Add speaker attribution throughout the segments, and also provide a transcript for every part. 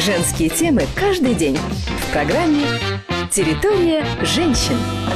Speaker 1: Женские темы каждый день в программе «Территория женщин».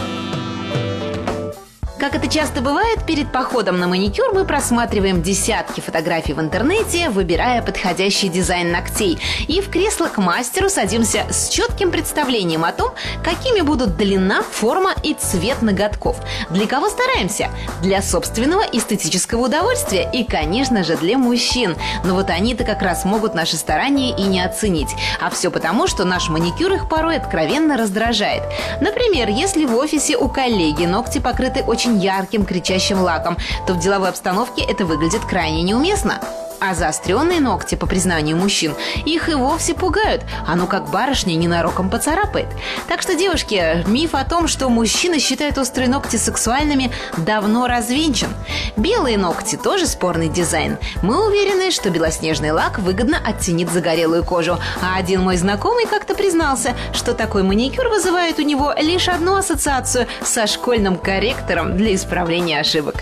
Speaker 2: Как это часто бывает, перед походом на маникюр мы просматриваем десятки фотографий в интернете, выбирая подходящий дизайн ногтей. И в кресло к мастеру садимся с четким представлением о том, какими будут длина, форма и цвет ноготков. Для кого стараемся? Для собственного эстетического удовольствия и, конечно же, для мужчин. Но вот они-то как раз могут наши старания и не оценить. А все потому, что наш маникюр их порой откровенно раздражает. Например, если в офисе у коллеги ногти покрыты очень ярким кричащим лаком, то в деловой обстановке это выглядит крайне неуместно. А заостренные ногти, по признанию мужчин, их и вовсе пугают. Оно как барышня ненароком поцарапает. Так что, девушки, миф о том, что мужчины считают острые ногти сексуальными, давно развенчан. Белые ногти тоже спорный дизайн. Мы уверены, что белоснежный лак выгодно оттенит загорелую кожу. А один мой знакомый как-то признался, что такой маникюр вызывает у него лишь одну ассоциацию со школьным корректором для исправления ошибок.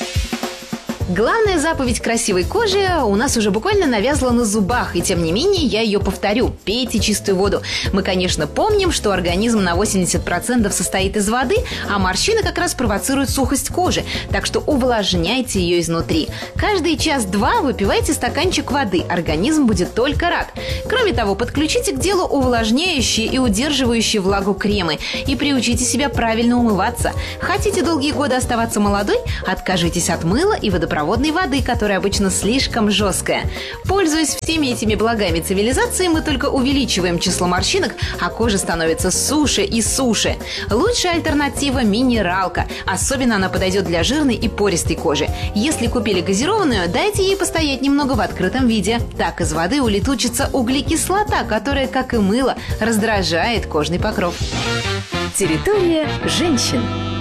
Speaker 2: Главная заповедь красивой кожи у нас уже буквально навязла на зубах, и тем не менее я ее повторю – пейте чистую воду. Мы, конечно, помним, что организм на 80% состоит из воды, а морщины как раз провоцируют сухость кожи, так что увлажняйте ее изнутри. Каждый час-два выпивайте стаканчик воды, организм будет только рад. Кроме того, подключите к делу увлажняющие и удерживающие влагу кремы и приучите себя правильно умываться. Хотите долгие годы оставаться молодой? Откажитесь от мыла и водопроводной воды, которая обычно слишком жесткая. Пользуясь всеми этими благами цивилизации, мы только увеличиваем число морщинок, а кожа становится суше и суше. Лучшая альтернатива – минералка. Особенно она подойдет для жирной и пористой кожи. Если купили газированную, дайте ей постоять немного в открытом виде. Так из воды улетучится углекислота, которая, как и мыло, раздражает кожный покров.
Speaker 1: Территория женщин.